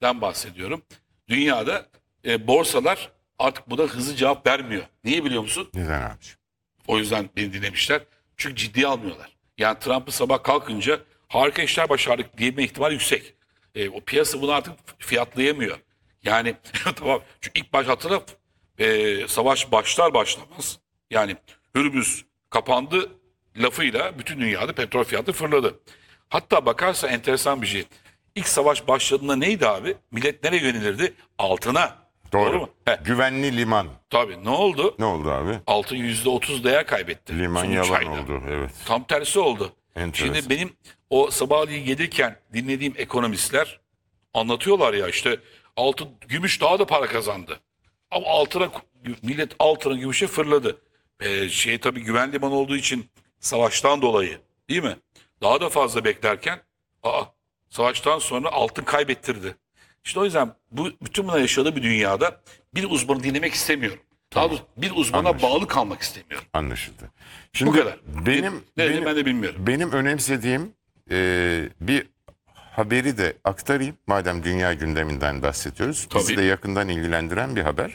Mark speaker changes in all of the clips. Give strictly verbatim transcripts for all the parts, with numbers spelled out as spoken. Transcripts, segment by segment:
Speaker 1: Türkiye'den bahsediyorum. Dünyada e, borsalar artık buna hızlı cevap vermiyor. Niye biliyor musun?
Speaker 2: Neden abiciğim?
Speaker 1: O yüzden beni dinlemişler. Çünkü ciddiye almıyorlar. Yani Trump'ı sabah kalkınca harika işler başardık diyeme ihtimal yüksek. E, o piyasa bunu artık fiyatlayamıyor. Yani tamam. Çünkü ilk baş hatırla e, savaş başlar başlamaz. Yani Hürmüz kapandı lafıyla bütün dünyada petrol fiyatı fırladı. Hatta bakarsa enteresan bir şey. İlk savaş başladığında neydi abi? Millet nereye yönelirdi? Altına.
Speaker 2: Doğru.
Speaker 1: Doğru mu? He,
Speaker 2: Güvenli liman.
Speaker 1: tabii ne oldu?
Speaker 2: Ne oldu abi?
Speaker 1: Altın yüzde otuz değer kaybetti.
Speaker 2: Liman
Speaker 1: son üç
Speaker 2: yalan
Speaker 1: ayda.
Speaker 2: oldu. Evet.
Speaker 1: Tam tersi oldu.
Speaker 2: Enteresan.
Speaker 1: Şimdi benim o sabahleyin gelirken dinlediğim ekonomistler anlatıyorlar ya işte altın, gümüş daha da para kazandı. Ama altına millet altına gümüşe fırladı. Ee, şey tabii güven limanı olduğu için savaştan dolayı değil mi? Daha da fazla beklerken aa, savaştan sonra altın kaybettirdi. İşte o yüzden bu bütün buna yaşadığı bir dünyada bir uzmanı dinlemek istemiyorum. Daha doğrusu bir uzmana
Speaker 2: Anlaşıldı.
Speaker 1: bağlı kalmak istemiyorum.
Speaker 2: Anlaşıldı. Şimdi
Speaker 1: Bu kadar.
Speaker 2: Benim,
Speaker 1: Ne dediğimi
Speaker 2: benim,
Speaker 1: ben de bilmiyorum.
Speaker 2: benim önemsediğim e, bir haberi de aktarayım. Madem dünya gündeminden bahsediyoruz. Bizi
Speaker 1: Tabii.
Speaker 2: de yakından ilgilendiren bir haber.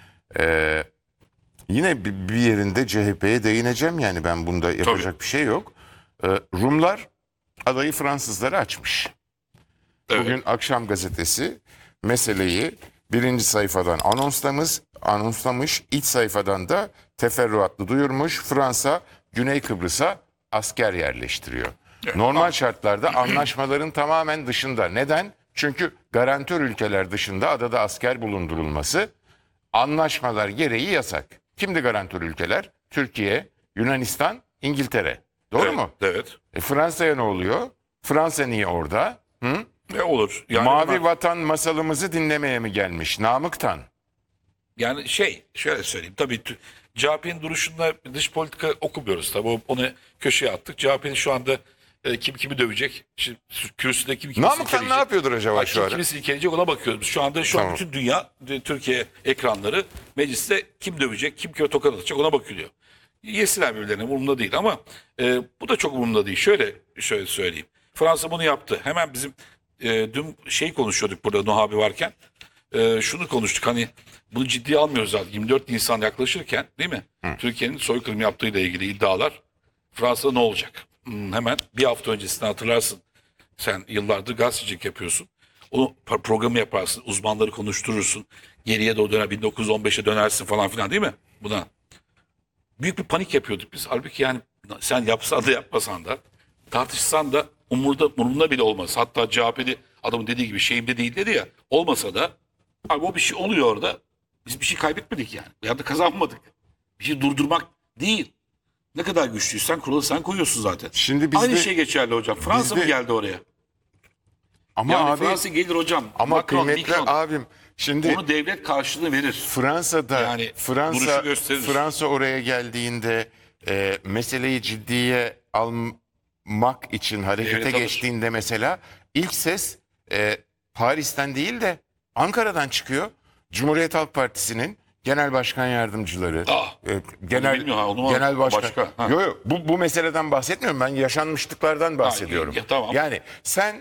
Speaker 2: E, yine bir bir yerinde C H P'ye değineceğim. Yani ben bunda yapacak
Speaker 1: Tabii.
Speaker 2: bir şey yok. E, Rumlar adayı Fransızlara açmış.
Speaker 1: Evet.
Speaker 2: Bugün Akşam Gazetesi meseleyi birinci sayfadan anonslamış, anonslamış, iç sayfadan da teferruatlı duyurmuş. Fransa Güney Kıbrıs'a asker yerleştiriyor. Normal şartlarda anlaşmaların tamamen dışında. Neden? Çünkü garantör ülkeler dışında adada asker bulundurulması anlaşmalar gereği yasak. Kimdi garantör ülkeler? Türkiye, Yunanistan, İngiltere. Doğru
Speaker 1: Evet,
Speaker 2: mu?
Speaker 1: evet.
Speaker 2: E, Fransa'ya ne oluyor? Fransa niye orada? Hı?
Speaker 1: Ne olur? Yani
Speaker 2: Mavi
Speaker 1: ama-
Speaker 2: vatan masalımızı dinlemeye mi gelmiş? Namık'tan.
Speaker 1: yani şey şöyle söyleyeyim. Tabii tü- C H P'nin duruşunda dış politika okumuyoruz tabii. O- Onu köşeye attık. C H P'nin şu anda e, kim kimi dövecek? Şimdi kürsüde kim kimi
Speaker 2: Namık'tan
Speaker 1: silkeleyecek?
Speaker 2: ne yapıyordur acaba
Speaker 1: Ay,
Speaker 2: şu
Speaker 1: kim
Speaker 2: ara?
Speaker 1: kimi silkeleyecek ona bakıyoruz. Şu anda şu an
Speaker 2: Tamam.
Speaker 1: bütün dünya e, Türkiye ekranları mecliste kim dövecek, kim kime tokat atacak ona bakılıyor. Yesinler birbirlerine umurumda değil ama e, bu da çok umurumda değil. Şöyle şöyle söyleyeyim. Fransa bunu yaptı. Hemen bizim e, dün şey konuşuyorduk burada Nuh abi varken. E, şunu konuştuk hani bunu ciddiye almıyoruz zaten. yirmi dört Nisan yaklaşırken değil mi? Türkiye'nin soykırım yaptığıyla ilgili iddialar Fransa'da ne olacak? Hmm, hemen bir hafta öncesini hatırlarsın. Sen yıllardır gazetecilik yapıyorsun. O pro- programı yaparsın. Uzmanları konuşturursun. Geriye doğru döner bin dokuz yüz on beşe dönersin falan filan değil mi? Buna. Büyük bir panik yapıyorduk biz. Halbuki yani sen yapsan da yapmasan da tartışsan da umurda, umurunda bile olmaz. Hatta C H P'li adamın dediği gibi şeyimde değil dedi ya. Olmasa da abi o bir şey oluyor orada. Biz bir şey kaybetmedik yani. Ya da kazanmadık. Bir şey durdurmak değil. Ne kadar güçlüysen kuralı sen koyuyorsun zaten.
Speaker 2: Şimdi bizde-
Speaker 1: Aynı şey geçerli hocam. Fransa mı
Speaker 2: bizde-
Speaker 1: geldi oraya?
Speaker 2: Ama
Speaker 1: Yani
Speaker 2: abi
Speaker 1: Fransa gelir hocam.
Speaker 2: ama
Speaker 1: Macron,
Speaker 2: kıymetli
Speaker 1: Macron.
Speaker 2: abim şimdi
Speaker 1: Onu devlet karşılığı verir.
Speaker 2: Fransa'da
Speaker 1: Yani
Speaker 2: Fransa
Speaker 1: duruşu gösterir.
Speaker 2: Fransa oraya geldiğinde e, meseleyi ciddiye almak için harekete
Speaker 1: Devlet alır.
Speaker 2: geçtiğinde mesela ilk ses e, Paris'ten değil de Ankara'dan çıkıyor. Cumhuriyet Halk Partisi'nin genel başkan yardımcıları,
Speaker 1: Ah,
Speaker 2: e, genel
Speaker 1: bilmiyorum ha, onu
Speaker 2: genel başkan.
Speaker 1: başka, ha.
Speaker 2: Yo, yo, bu bu meseleden bahsetmiyorum. Ben yaşanmışlıklardan bahsediyorum.
Speaker 1: ya, tamam.
Speaker 2: Yani sen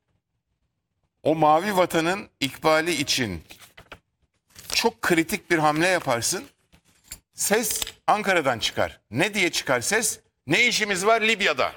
Speaker 2: o mavi vatanın ikbali için çok kritik bir hamle yaparsın. Ses Ankara'dan çıkar. Ne diye çıkar ses? Ne işimiz var Libya'da?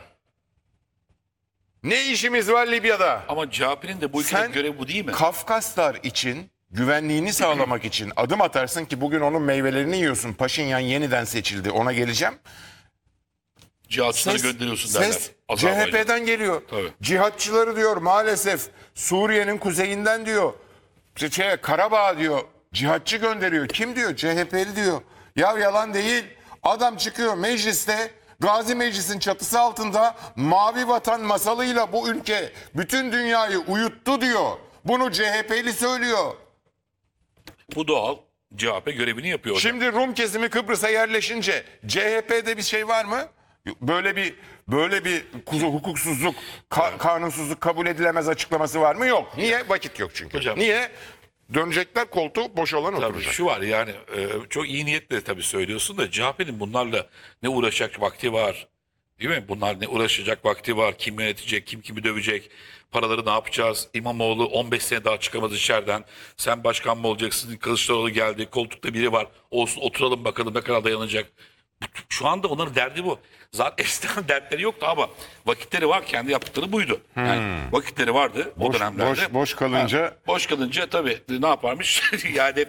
Speaker 2: Ne işimiz var Libya'da?
Speaker 1: Ama C H P'nin de bu ülkede
Speaker 2: Sen
Speaker 1: görevi bu değil mi?
Speaker 2: Kafkaslar için güvenliğini sağlamak için adım atarsın ki bugün onun meyvelerini yiyorsun. Paşinyan yeniden seçildi. Ona geleceğim.
Speaker 1: Cihatçıları
Speaker 2: Ses,
Speaker 1: gönderiyorsun derler.
Speaker 2: ses
Speaker 1: Azerbaycan.
Speaker 2: C H P'den geliyor.
Speaker 1: Tabii.
Speaker 2: Cihatçıları diyor maalesef Suriye'nin kuzeyinden diyor. Şey, Karabağ diyor. Cihatçı gönderiyor. Kim diyor? C H P'li diyor. Ya yalan değil. Adam çıkıyor mecliste Gazi Meclis'in çatısı altında mavi vatan masalıyla bu ülke bütün dünyayı uyuttu diyor. Bunu C H P'li söylüyor.
Speaker 1: Bu doğal. C H P görevini yapıyor hocam.
Speaker 2: Şimdi Rum kesimi Kıbrıs'a yerleşince C H P'de bir şey var mı? Böyle bir böyle bir kuzu hukuksuzluk, ka- kanunsuzluk kabul edilemez açıklaması var mı? Yok. Niye? Vakit yok çünkü.
Speaker 1: Hocam.
Speaker 2: Niye? Dönecekler koltuğu boş olan
Speaker 1: Tabii
Speaker 2: oturacak.
Speaker 1: şu var yani e, çok iyi niyetle tabii söylüyorsun da C H P'nin bunlarla ne uğraşacak vakti var. Değil mi? Bunlar ne uğraşacak vakti var. Kim yönetecek, kim kimi dövecek. Paraları ne yapacağız? İmamoğlu on beş sene daha çıkamaz içeriden. Sen başkan mı olacaksın? Kılıçdaroğlu geldi. Koltukta biri var. Olsun oturalım bakalım ne kadar dayanacak. Şu anda onların derdi bu. Zaten eskiden dertleri yoktu ama vakitleri var, kendi yaptıkları buydu. Yani vakitleri vardı o
Speaker 2: Boş-
Speaker 1: dönemlerde.
Speaker 2: boş- boş kalınca-
Speaker 1: Ha, boş kalınca tabii ne yaparmış? Yani